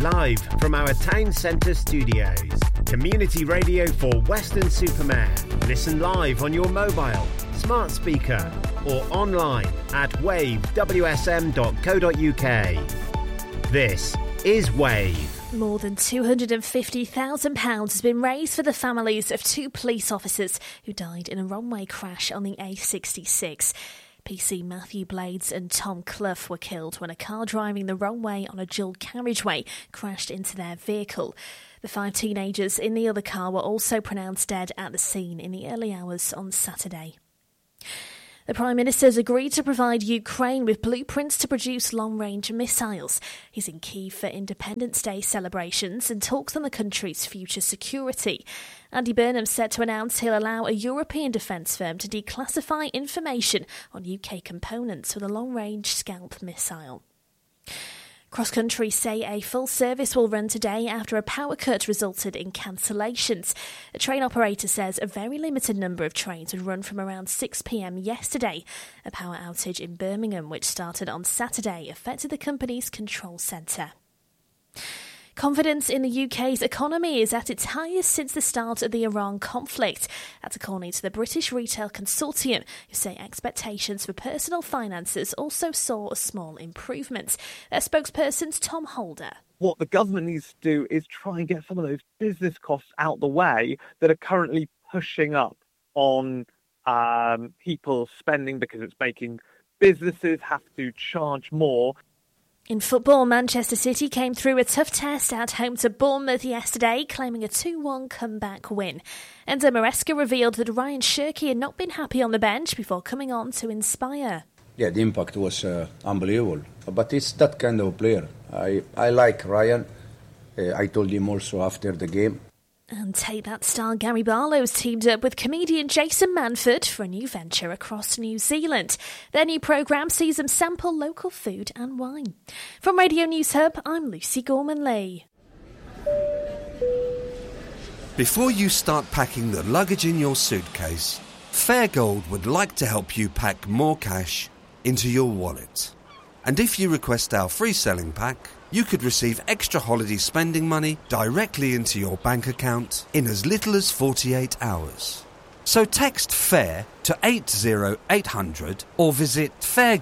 live from our town centre studios. Community radio for Weston-super-Mare. Listen live on your mobile, smart speaker or online at wavewsm.co.uk. This is Wave. More than £250,000 has been raised for the families of two police officers who died in a runway crash on the A66. PC Matthew Blades and Tom Clough were killed when a car driving the runway on a dual carriageway crashed into their vehicle. The 5 teenagers in the other car were also pronounced dead at the scene in the early hours on Saturday. The Prime Minister has agreed to provide Ukraine with blueprints to produce long-range missiles. He's in Kyiv for Independence Day celebrations and talks on the country's future security. Andy Burnham set to announce he'll allow a European defence firm to declassify information on UK components for the long-range Scalp missile. Cross Country say a full service will run today after a power cut resulted in cancellations. A train operator says a very limited number of trains would run from around 6 p.m. yesterday. A power outage in Birmingham, which started on Saturday, affected the company's control centre. Confidence in the UK's economy is at its highest since the start of the Iran conflict. That's according to the British Retail Consortium, who say expectations for personal finances also saw a small improvement. Their spokesperson's Tom Holder. What the government needs to do is try and get some of those business costs out the way that are currently pushing up on people's spending, because it's making businesses have to charge more. In football, Manchester City came through a tough test at home to Bournemouth yesterday, claiming a 2-1 comeback win. Enzo Maresca revealed that Ryan Shirky had not been happy on the bench before coming on to inspire. Yeah, the impact was unbelievable. But it's that kind of player. I like Ryan. I told him also after the game. And Take That star Gary Barlow's teamed up with comedian Jason Manford for a new venture across New Zealand. Their new programme sees them sample local food and wine. From Radio News Hub, I'm Lucy Gorman-Lee. Before you start packing the luggage in your suitcase, Fairgold would like to help you pack more cash into your wallet. And if you request our free selling pack, you could receive extra holiday spending money directly into your bank account in as little as 48 hours. So text FAIR to 80800 or visit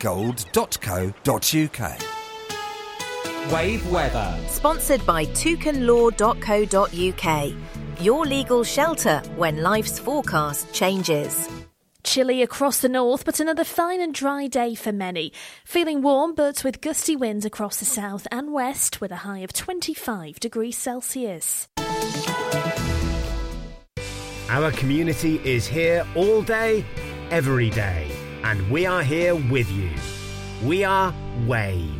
fairgold.co.uk. Wave weather. Sponsored by toucanlaw.co.uk. Your legal shelter when life's forecast changes. Chilly across the north, but another fine and dry day for many. Feeling warm, but with gusty winds across the south and west, with a high of 25 degrees Celsius. Our community is here all day, every day, and we are here with you. We are Wave.